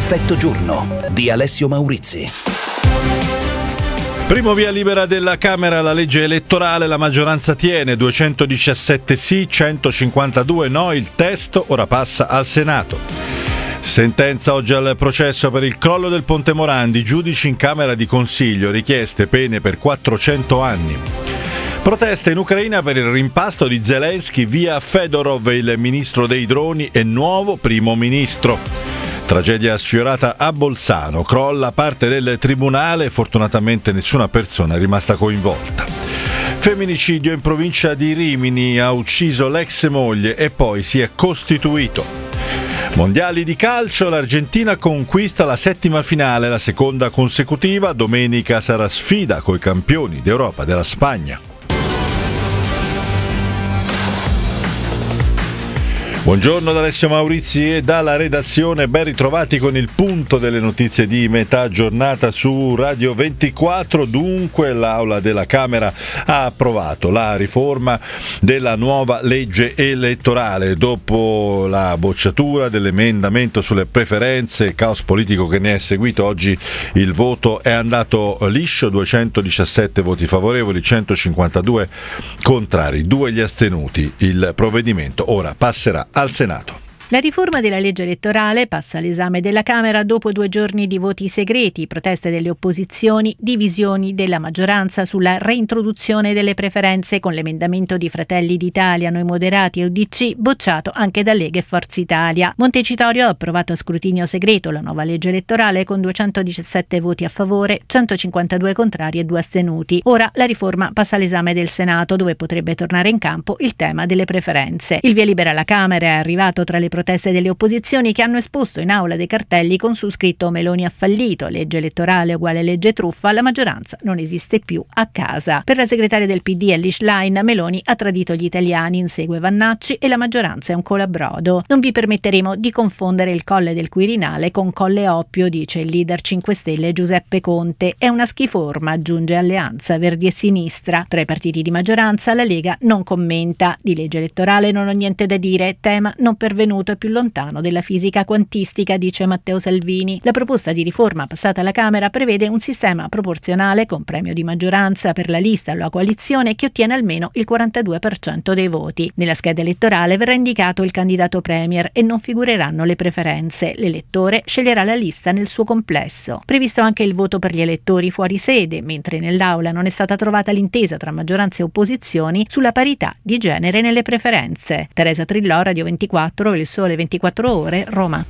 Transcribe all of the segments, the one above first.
Effetto giorno di Alessio Maurizi. Primo via libera della Camera alla legge elettorale, la maggioranza tiene 217 sì, 152 no, il testo ora passa al Senato. Sentenza oggi al processo per il crollo del Ponte Morandi, giudici in Camera di Consiglio, richieste pene per 400 anni. Protesta in Ucraina per il rimpasto di Zelensky via Fedorov, il ministro dei droni e nuovo primo ministro. Tragedia sfiorata a Bolzano, crolla parte del tribunale, fortunatamente nessuna persona è rimasta coinvolta. Femminicidio in provincia di Rimini, ha ucciso l'ex moglie e poi si è costituito. Mondiali di calcio, l'Argentina conquista la 7ª finale, la seconda consecutiva, domenica sarà sfida coi campioni d'Europa della Spagna. Buongiorno da Alessio Maurizi e dalla redazione, ben ritrovati con il punto delle notizie di metà giornata su Radio 24. Dunque l'Aula della Camera ha approvato la riforma della nuova legge elettorale dopo la bocciatura dell'emendamento sulle preferenze, il caos politico che ne è seguito. Oggi il voto è andato liscio, 217 voti favorevoli, 152 contrari, 2 gli astenuti. Il provvedimento ora passerà al Senato. La riforma della legge elettorale passa all'esame della Camera dopo 2 giorni di voti segreti, proteste delle opposizioni, divisioni della maggioranza sulla reintroduzione delle preferenze con l'emendamento di Fratelli d'Italia, Noi Moderati e UDC, bocciato anche da Lega e Forza Italia. Montecitorio ha approvato a scrutinio segreto la nuova legge elettorale con 217 voti a favore, 152 contrari e 2 astenuti. Ora la riforma passa all'esame del Senato, dove potrebbe tornare in campo il tema delle preferenze. Il via libera alla Camera è arrivato tra le proteste delle opposizioni che hanno esposto in aula dei cartelli con su scritto Meloni ha fallito, legge elettorale uguale legge truffa, la maggioranza non esiste più a casa. Per la segretaria del PD Elly Schlein, Meloni ha tradito gli italiani, insegue Vannacci, e la maggioranza è un colabrodo. Non vi permetteremo di confondere il Colle del Quirinale con Colle Oppio, dice il leader 5 Stelle Giuseppe Conte. È una schiforma, aggiunge Alleanza Verdi e Sinistra. Tra i partiti di maggioranza la Lega non commenta. Di legge elettorale non ho niente da dire, tema non pervenuto è più lontano della fisica quantistica, dice Matteo Salvini. La proposta di riforma passata alla Camera prevede un sistema proporzionale con premio di maggioranza per la lista o la coalizione che ottiene almeno il 42% dei voti. Nella scheda elettorale verrà indicato il candidato premier e non figureranno le preferenze. L'elettore sceglierà la lista nel suo complesso. Previsto anche il voto per gli elettori fuori sede, mentre nell'Aula non è stata trovata l'intesa tra maggioranza e opposizioni sulla parità di genere nelle preferenze. Teresa Trillò, Radio 24, Il Sole 24 Ore, Roma.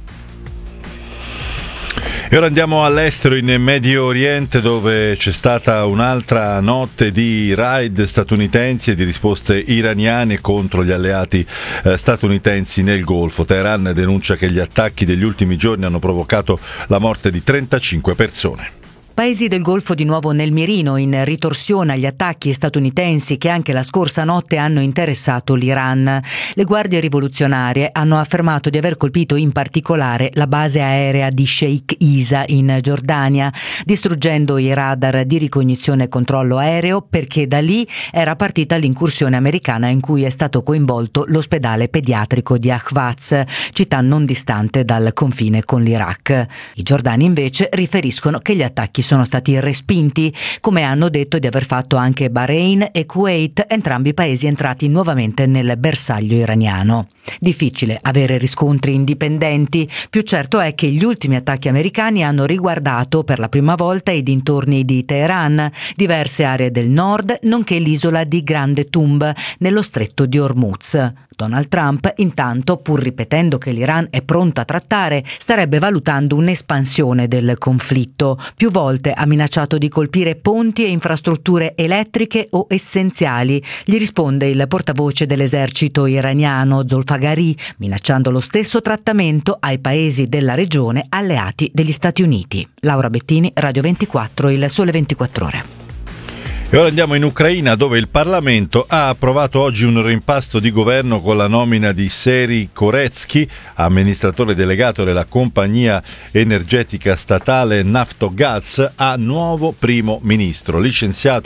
E ora andiamo all'estero, in Medio Oriente, dove c'è stata un'altra notte di raid statunitensi e di risposte iraniane contro gli alleati statunitensi nel Golfo. Teheran denuncia che gli attacchi degli ultimi giorni hanno provocato la morte di 35 persone. Paesi del Golfo di nuovo nel mirino, in ritorsione agli attacchi statunitensi che anche la scorsa notte hanno interessato l'Iran. Le guardie rivoluzionarie hanno affermato di aver colpito in particolare la base aerea di Sheikh Isa in Giordania, distruggendo i radar di ricognizione e controllo aereo, perché da lì era partita l'incursione americana in cui è stato coinvolto l'ospedale pediatrico di Ahvaz, città non distante dal confine con l'Iraq. I giordani invece riferiscono che gli attacchi sono stati respinti, come hanno detto di aver fatto anche Bahrain e Kuwait, entrambi paesi entrati nuovamente nel bersaglio iraniano. Difficile avere riscontri indipendenti, più certo è che gli ultimi attacchi americani hanno riguardato per la prima volta i dintorni di Teheran, diverse aree del nord, nonché l'isola di Grande Tumb nello stretto di Hormuz. Donald Trump, intanto, pur ripetendo che l'Iran è pronto a trattare, starebbe valutando un'espansione del conflitto. Più volte ha minacciato di colpire ponti e infrastrutture elettriche o essenziali. Gli risponde il portavoce dell'esercito iraniano Zolfagari, minacciando lo stesso trattamento ai paesi della regione alleati degli Stati Uniti. Laura Bettini, Radio 24, Il Sole 24 Ore. E ora andiamo in Ucraina, dove il Parlamento ha approvato oggi un rimpasto di governo con la nomina di Serhiy Koretsky, amministratore delegato della compagnia energetica statale Naftogaz, a nuovo primo ministro. Licenziato